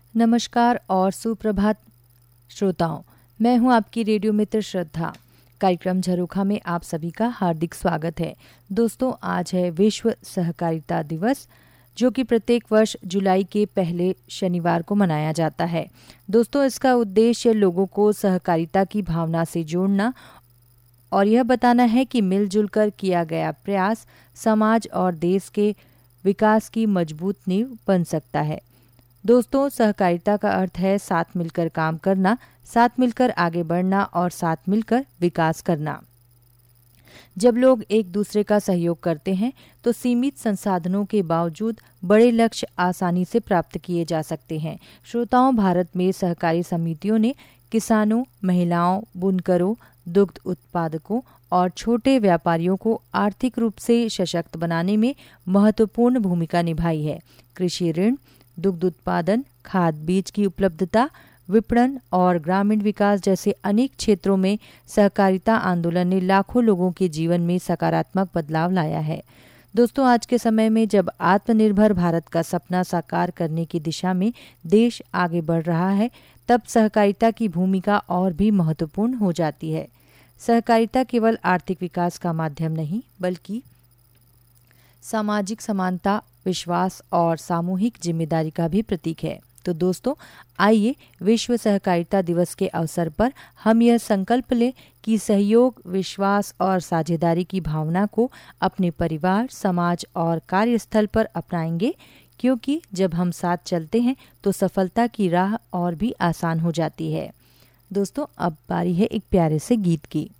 नमस्कार और सुप्रभात श्रोताओं, मैं हूं आपकी रेडियो मित्र श्रद्धा। कार्यक्रम झरोखा में आप सभी का हार्दिक स्वागत है। दोस्तों, आज है विश्व सहकारिता दिवस, जो कि प्रत्येक वर्ष जुलाई के पहले शनिवार को मनाया जाता है। दोस्तों, इसका उद्देश्य लोगों को सहकारिता की भावना से जोड़ना और यह बताना है कि मिलजुल कर किया गया प्रयास समाज और देश के विकास की मजबूत नींव बन सकता है। दोस्तों, सहकारिता का अर्थ है साथ मिलकर काम करना, साथ मिलकर आगे बढ़ना और साथ मिलकर विकास करना। जब लोग एक दूसरे का सहयोग करते हैं तो सीमित संसाधनों के बावजूद बड़े लक्ष्य आसानी से प्राप्त किए जा सकते हैं। श्रोताओं, भारत में सहकारी समितियों ने किसानों, महिलाओं, बुनकरों, दुग्ध उत्पादकों और छोटे व्यापारियों को आर्थिक रूप से सशक्त बनाने में महत्वपूर्ण भूमिका निभाई है। कृषि ऋण, दुग्ध उत्पादन, खाद बीज की उपलब्धता, विपणन और ग्रामीण विकास जैसे अनेक क्षेत्रों में सहकारिता आंदोलन ने लाखों लोगों के जीवन में सकारात्मक बदलाव लाया है। दोस्तों, आज के समय में जब आत्मनिर्भर भारत का सपना साकार करने की दिशा में देश आगे बढ़ रहा है, तब सहकारिता की भूमिका और भी महत्वपूर्ण हो जाती है। सहकारिता केवल आर्थिक विकास का माध्यम नहीं, बल्कि सामाजिक समानता, विश्वास और सामूहिक जिम्मेदारी का भी प्रतीक है। तो दोस्तों, आइए विश्व सहकारिता दिवस के अवसर पर हम यह संकल्प लें कि सहयोग, विश्वास और साझेदारी की भावना को अपने परिवार, समाज और कार्यस्थल पर अपनाएंगे, क्योंकि जब हम साथ चलते हैं तो सफलता की राह और भी आसान हो जाती है। दोस्तों, अब बारी है एक प्यारे से गीत की।